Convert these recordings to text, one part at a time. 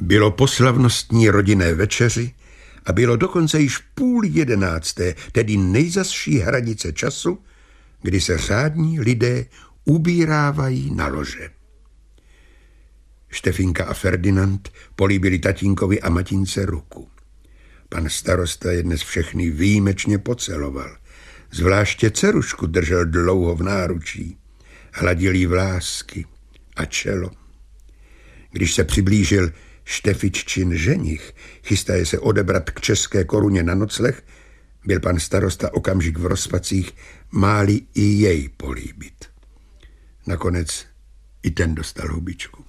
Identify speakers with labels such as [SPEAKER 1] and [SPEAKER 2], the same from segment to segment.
[SPEAKER 1] Bylo po slavnostní rodinné večeři a bylo dokonce již 10:30, tedy nejzazší hranice času, kdy se řádní lidé ubírávají na lože. Štefinka a Ferdinand políbili tatínkovi a matince ruku. Pan starosta je dnes všechny výjimečně poceloval. Zvláště dcerušku držel dlouho v náručí, hladil jí vlásky a čelo. Když se přiblížil Štefiččin ženich, chystaje se odebrat k české koruně na nocleh, byl pan starosta okamžik v rozpacích, máli i jej políbit. Nakonec i ten dostal hubičku.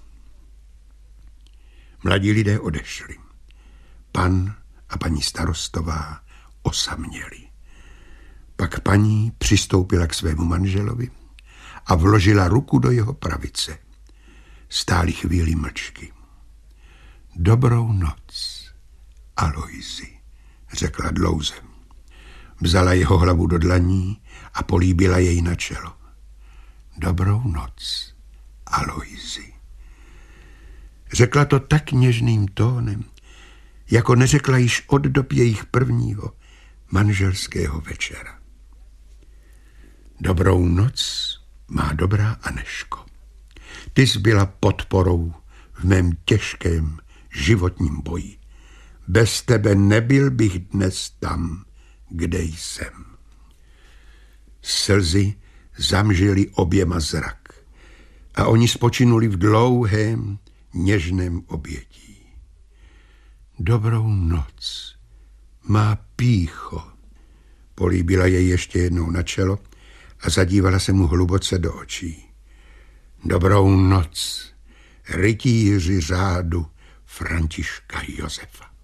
[SPEAKER 1] Mladí lidé odešli. Pan a paní starostová osaměli. Pak paní přistoupila k svému manželovi a vložila ruku do jeho pravice. Stáli chvíli mlčky. Dobrou noc, Alojzi, řekla dlouze. Vzala jeho hlavu do dlaní a políbila jej na čelo. Dobrou noc, Alojzi. Řekla to tak něžným tónem, jako neřekla již od dob jejich prvního manželského večera. Dobrou noc, má dobrá Anežko. Ty jsi byla podporou v mém těžkém životním boji. Bez tebe nebyl bych dnes tam, kde jsem. Slzy zamžily oběma zrak a oni spočinuli v dlouhém, něžném obětí. Dobrou noc, má pýcho. Políbila jej ještě jednou na čelo a zadívala se mu hluboce do očí. Dobrou noc, rytíři řádu Františka Josefa.